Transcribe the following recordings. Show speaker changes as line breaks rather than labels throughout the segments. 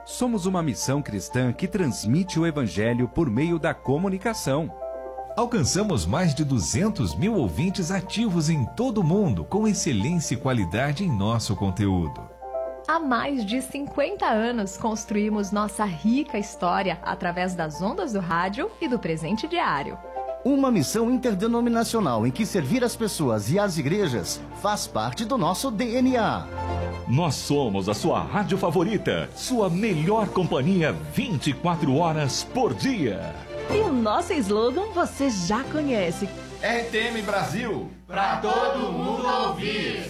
Somos uma missão cristã que transmite o Evangelho por meio da comunicação.
Alcançamos mais de 200 mil ouvintes ativos em todo o mundo, com excelência e qualidade em nosso conteúdo.
Há mais de 50 anos construímos nossa rica história através das ondas do rádio e do presente diário.
Uma missão interdenominacional em que servir as pessoas e as igrejas faz parte do nosso DNA.
Nós somos a sua rádio favorita, sua melhor companhia 24 horas por dia.
E o nosso slogan você já conhece.
RTM Brasil, pra todo mundo ouvir.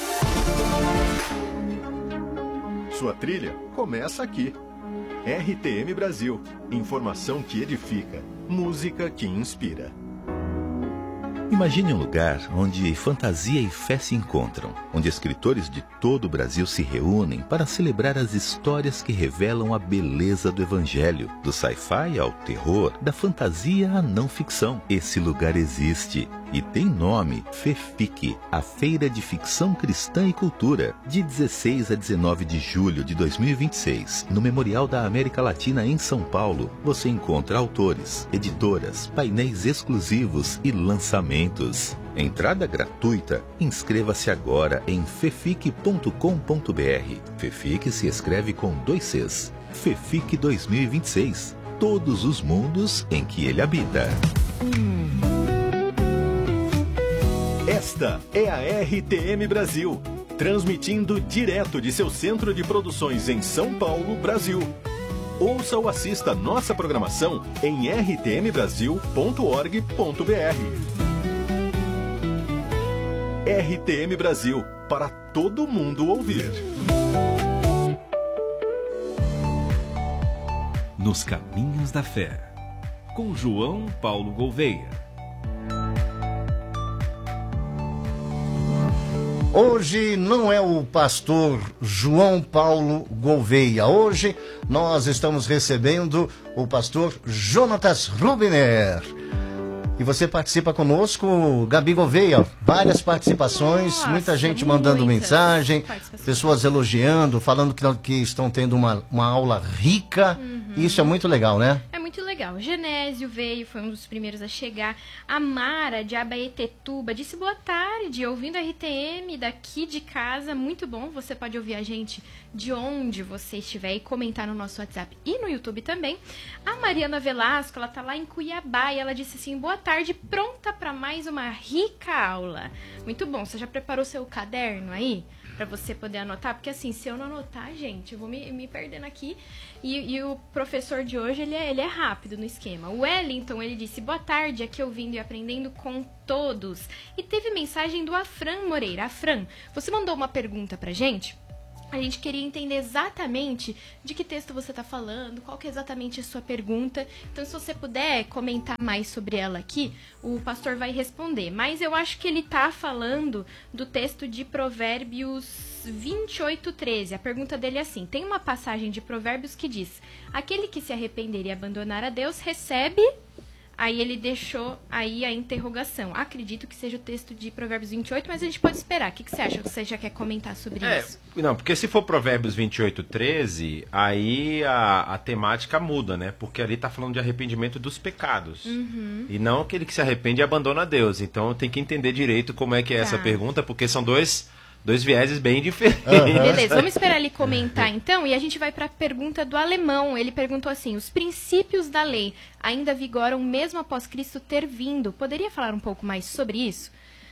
Sua trilha começa aqui. RTM Brasil, informação que edifica, música que inspira.
Imagine um lugar onde fantasia e fé se encontram, onde escritores de todo o Brasil se reúnem para celebrar as histórias que revelam a beleza do Evangelho, do sci-fi ao terror, da fantasia à não ficção. Esse lugar existe e tem nome: FEFIC, a Feira de Ficção Cristã e Cultura, de 16 a 19 de julho de 2026, no Memorial da América Latina em São Paulo. Você encontra autores, editoras, painéis exclusivos e lançamentos. Entrada gratuita. Inscreva-se agora em fefic.com.br. FEFIC se escreve com 2 Cs. FEFIC 2026. Todos os mundos em que ele habita.
Esta é a RTM Brasil, transmitindo direto de seu centro de produções em São Paulo, Brasil. Ouça ou assista nossa programação em rtmbrasil.org.br. RTM Brasil, para todo mundo ouvir.
Nos Caminhos da Fé, com João Paulo Gouveia.
Hoje não é o pastor João Paulo Gouveia. Hoje nós estamos recebendo o pastor Jonatas Rubiner. E você participa conosco, Gabi Gouveia, várias participações,
Nossa,
muita gente mandando mensagem, pessoas elogiando, falando que estão tendo uma aula rica. Isso é muito legal, né?
É muito legal. Genésio veio, foi um dos primeiros a chegar. A Mara, de Abaetetuba, disse boa tarde, ouvindo a RTM daqui de casa. Muito bom, você pode ouvir a gente de onde você estiver e comentar no nosso WhatsApp e no YouTube também. A Mariana Velasco, ela tá lá em Cuiabá e ela disse assim, boa tarde, pronta para mais uma rica aula. Muito bom, você já preparou seu caderno aí? Pra você poder anotar, porque assim, se eu não anotar, gente, eu vou me perdendo aqui. E o professor de hoje, ele é rápido no esquema. O Wellington, ele disse, boa tarde, aqui ouvindo e aprendendo com todos. E teve mensagem do Afran Moreira. Afran, você mandou uma pergunta pra gente? A gente queria entender exatamente de que texto você está falando, qual que é exatamente a sua pergunta. Então, se você puder comentar mais sobre ela aqui, o pastor vai responder. Mas eu acho que ele está falando do texto de Provérbios 28:13. A pergunta dele é assim, tem uma passagem de Provérbios que diz, aquele que se arrepender e abandonar a Deus recebe... Aí ele deixou aí a interrogação. Acredito que seja o texto de Provérbios 28, mas a gente pode esperar. O que você acha? Você já quer comentar sobre isso?
Não, porque se for Provérbios 28:13, aí a temática muda, né? Porque ali tá falando de arrependimento dos pecados. E não aquele que se arrepende e abandona Deus. Então tem que entender direito como é que é essa pergunta, porque são dois vieses bem diferentes.
Beleza, vamos esperar ele comentar então, e a gente vai para a pergunta do alemão. Ele perguntou assim, os princípios da lei ainda vigoram mesmo após Cristo ter vindo. Poderia falar um pouco mais sobre isso?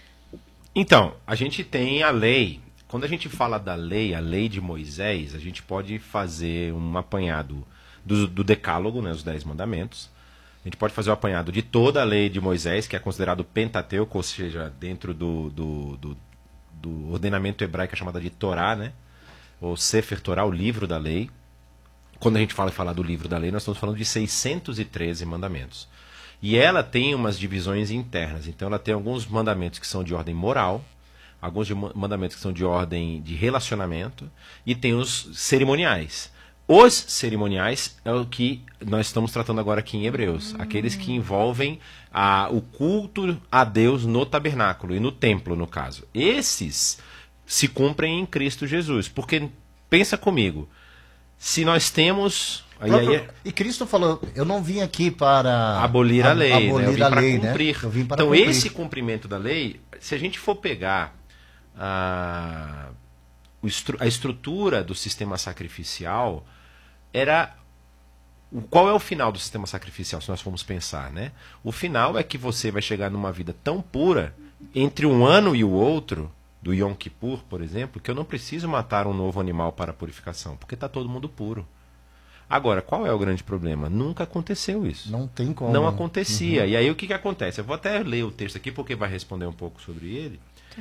Então, a gente tem a lei. Quando a gente fala da lei, a lei de Moisés, a gente pode fazer um apanhado do decálogo, né, os 10 mandamentos. A gente pode fazer o apanhado de toda a lei de Moisés, que é considerado Pentateuco, ou seja, dentro do ordenamento hebraico, é chamada de Torá, né? Ou Sefer Torá, o livro da lei. Quando a gente fala do livro da lei, nós estamos falando de 613 mandamentos. E ela tem umas divisões internas. Então ela tem alguns mandamentos que são de ordem moral, alguns mandamentos que são de ordem de relacionamento, e tem os cerimoniais. Os cerimoniais é o que nós estamos tratando agora aqui em Hebreus. Aqueles que envolvem o culto a Deus no tabernáculo e no templo, no caso. Esses se cumprem em Cristo Jesus. Porque, pensa comigo, Se nós temos...
E Cristo falou, eu não vim aqui para
abolir a lei,
abolir,
né? Eu vim para cumprir.
Né? Eu vim para
então,
cumprir.
Esse cumprimento da lei, se a gente for pegar a estrutura do sistema sacrificial, qual é o final do sistema sacrificial, se nós formos pensar, né? O final é que você vai chegar numa vida tão pura, entre um ano e o outro, do Yom Kippur, por exemplo, que eu não preciso matar um novo animal para a purificação, porque está todo mundo puro. Agora, qual é o grande problema? Nunca aconteceu isso.
Não tem como.
Não acontecia. E aí o que acontece? Eu vou até ler o texto aqui, porque vai responder um pouco sobre ele.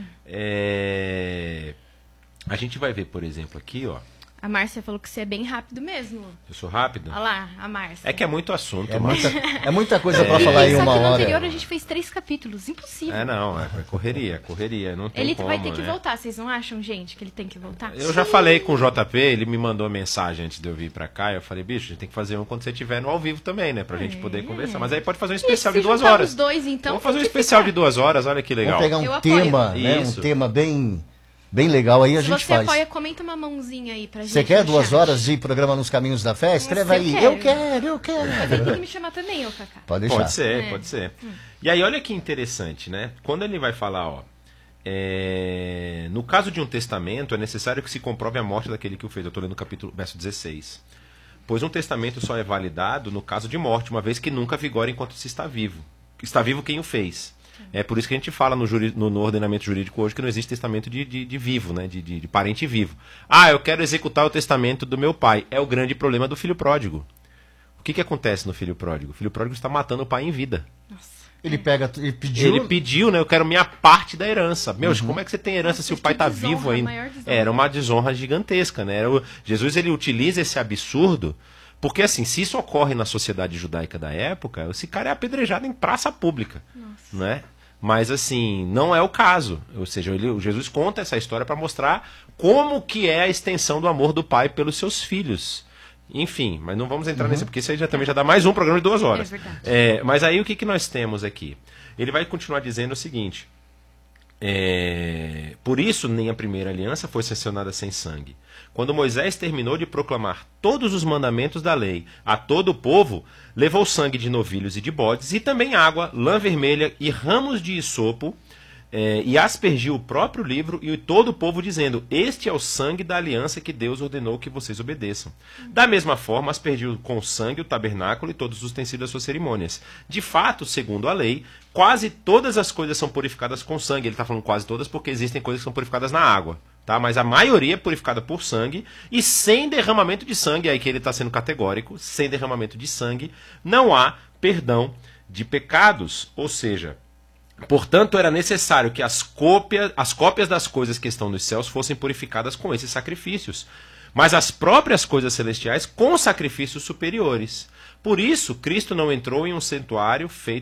A gente vai ver, por exemplo, aqui, ó.
A Márcia falou que você é bem rápido mesmo.
Eu sou rápido?
Olha lá, a Márcia.
É que é muito assunto.
É muita coisa para falar em uma hora.
No anterior a gente fez 3 capítulos, impossível.
É correria, não tem
ele
como,
vai ter que
né?
voltar, vocês não acham, gente, que ele tem que voltar?
Eu já falei com o JP, ele me mandou mensagem antes de eu vir pra cá, eu falei, bicho, a gente tem que fazer um quando você estiver no ao vivo também, né, pra gente poder conversar. Mas aí pode fazer um especial de 2 horas.
Os dois, então,
vamos fazer um especial de 2 horas, olha que legal.
Vamos pegar um tema, né, um tema bem legal, aí a gente faz.
Se você apoia, comenta uma mãozinha aí pra gente.
Você quer 2 horas de programa nos Caminhos da Fé? Escreva aí. Eu quero.
Mas aí tem que me chamar também, ô Cacá.
Pode deixar.
Pode ser. E aí, olha que interessante, né? Quando ele vai falar, ó, no caso de um testamento, é necessário que se comprove a morte daquele que o fez. Eu estou lendo o verso 16. Pois um testamento só é validado no caso de morte, uma vez que nunca vigora enquanto se está vivo. Está vivo quem o fez. É por isso que a gente fala no ordenamento jurídico hoje que não existe testamento de vivo, né? de parente vivo. Eu quero executar o testamento do meu pai. É o grande problema do filho pródigo. O que acontece no filho pródigo? O filho pródigo está matando o pai em vida.
Nossa.
Ele pediu,
né? Eu quero minha parte da herança. Como é que você tem herança se o pai está vivo ainda? Era uma desonra gigantesca, né? Jesus ele utiliza esse absurdo. Porque, assim, se isso ocorre na sociedade judaica da época, esse cara é apedrejado em praça pública. Nossa. Né? Mas, assim, não é o caso. Ou seja, Jesus conta essa história para mostrar como que é a extensão do amor do pai pelos seus filhos. Enfim, mas não vamos entrar nesse, porque isso aí também já dá mais um programa de 2 horas.
É verdade.
Mas aí o que nós temos aqui? Ele vai continuar dizendo o seguinte. Por isso, nem a primeira aliança foi sancionada sem sangue. Quando Moisés terminou de proclamar todos os mandamentos da lei a todo o povo, levou sangue de novilhos e de bodes, e também água, lã vermelha e ramos de hisopo, e aspergiu o próprio livro e todo o povo, dizendo: este é o sangue da aliança que Deus ordenou que vocês obedeçam. Da mesma forma, aspergiu com sangue o tabernáculo e todos os utensílios das suas cerimônias. De fato, segundo a lei, quase todas as coisas são purificadas com sangue. Ele está falando quase todas porque existem coisas que são purificadas na água. Tá? Mas a maioria é purificada por sangue, e sem derramamento de sangue, aí que ele está sendo categórico, sem derramamento de sangue, não há perdão de pecados. Ou seja, portanto, era necessário que as cópias das coisas que estão nos céus fossem purificadas com esses sacrifícios, mas as próprias coisas celestiais com sacrifícios superiores. Por isso, Cristo não entrou em um santuário feito